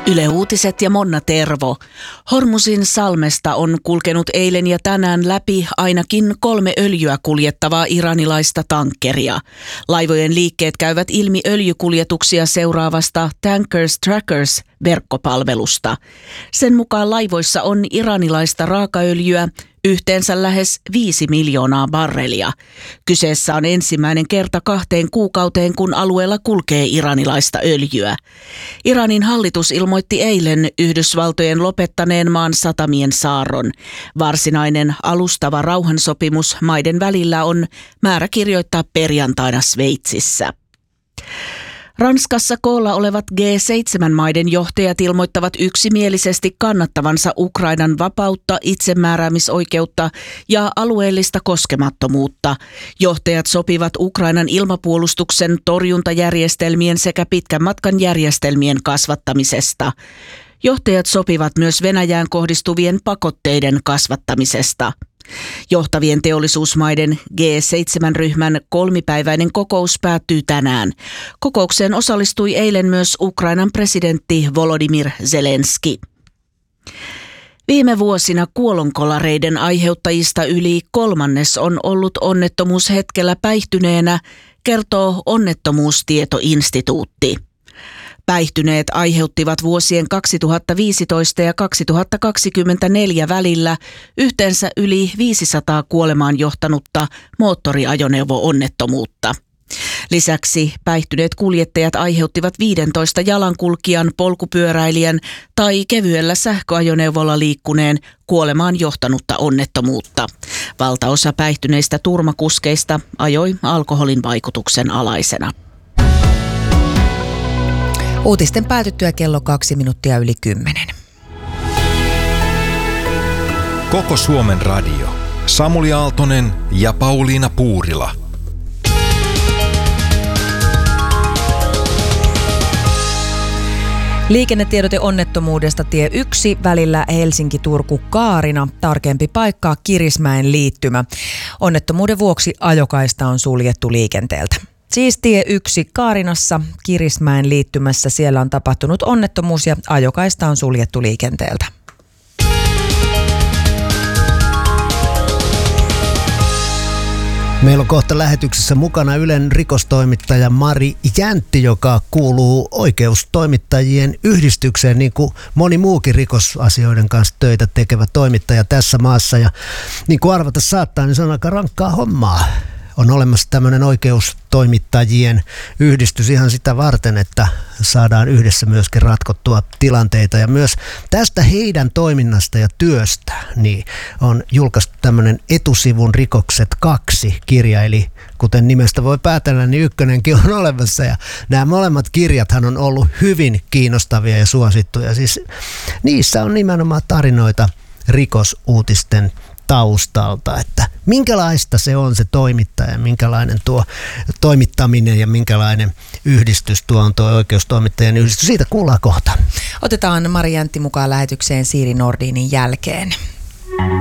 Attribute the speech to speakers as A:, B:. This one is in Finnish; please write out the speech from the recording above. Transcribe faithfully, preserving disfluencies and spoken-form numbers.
A: Yle Uutiset ja Monna Tervo. Hormusin salmesta on kulkenut eilen ja tänään läpi ainakin kolme öljyä kuljettavaa iranilaista tankkeria. Laivojen liikkeet käyvät ilmi öljykuljetuksia seuraavasta Tankers Trackers -verkkopalvelusta. Sen mukaan laivoissa on iranilaista raakaöljyä yhteensä lähes viisi miljoonaa barrelia. Kyseessä on ensimmäinen kerta kahteen kuukauteen, kun alueella kulkee iranilaista öljyä. Iranin hallitus ilmoitti eilen Yhdysvaltojen lopettaneen maan satamien saarron. Varsinainen alustava rauhansopimus maiden välillä on määrä kirjoittaa perjantaina Sveitsissä. Ranskassa koolla olevat G seitsemän -maiden johtajat ilmoittavat yksimielisesti kannattavansa Ukrainan vapautta, itsemääräämisoikeutta ja alueellista koskemattomuutta. Johtajat sopivat Ukrainan ilmapuolustuksen, torjuntajärjestelmien sekä pitkän matkan järjestelmien kasvattamisesta. Johtajat sopivat myös Venäjään kohdistuvien pakotteiden kasvattamisesta. Johtavien teollisuusmaiden G seitsemän -ryhmän kolmipäiväinen kokous päättyy tänään. Kokoukseen osallistui eilen myös Ukrainan presidentti Volodymyr Zelenski. Viime vuosina kuolonkolareiden aiheuttajista yli kolmannes on ollut onnettomuushetkellä päihtyneenä, kertoo Onnettomuustietoinstituutti. Päihtyneet aiheuttivat vuosien kaksituhattaviisitoista ja kaksituhattakaksikymmentäneljä välillä yhteensä yli viisisataa kuolemaan johtanutta moottoriajoneuvo-onnettomuutta. Lisäksi päihtyneet kuljettajat aiheuttivat viidentoista jalankulkijan, polkupyöräilijän tai kevyellä sähköajoneuvolla liikkuneen kuolemaan johtanutta onnettomuutta. Valtaosa päihtyneistä turmakuskeista ajoi alkoholin vaikutuksen alaisena.
B: Uutisten päätyttyä kello kaksi minuuttia yli kymmenen.
C: Koko Suomen radio. Samuli Aaltonen ja Pauliina Puurila.
B: Liikennetiedote onnettomuudesta tie yksi välillä Helsinki-Turku-Kaarina. Tarkempi paikka Kirismäen liittymä. Onnettomuuden vuoksi ajokaista on suljettu liikenteeltä. Siis tie yksi Kaarinassa Kirismäen liittymässä. Siellä on tapahtunut onnettomuus ja ajokaista on suljettu liikenteeltä.
D: Meillä on kohta lähetyksessä mukana Ylen rikostoimittaja Mari Jäntti, joka kuuluu oikeustoimittajien yhdistykseen, niin kuin moni muukin rikosasioiden kanssa töitä tekevä toimittaja tässä maassa. Ja niin kuin arvata saattaa, niin se on aika rankkaa hommaa. On olemassa tämmöinen oikeustoimittajien yhdistys ihan sitä varten, että saadaan yhdessä myöskin ratkottua tilanteita. Ja myös tästä heidän toiminnasta ja työstä niin on julkaistu tämmöinen Etusivun rikokset kaksi -kirja. Eli kuten nimestä voi päätellä, niin ykkönenkin on olemassa. Ja nämä molemmat kirjathan on ollut hyvin kiinnostavia ja suosittuja. Siis niissä on nimenomaan tarinoita rikosuutisten taustalta, että minkälaista se on se toimittaja, minkälainen tuo toimittaminen ja minkälainen yhdistys tuo on tuo oikeustoimittajien yhdistys. Siitä kuullaan kohta.
B: Otetaan Mari Jäntti mukaan lähetykseen Siiri Nordinin jälkeen.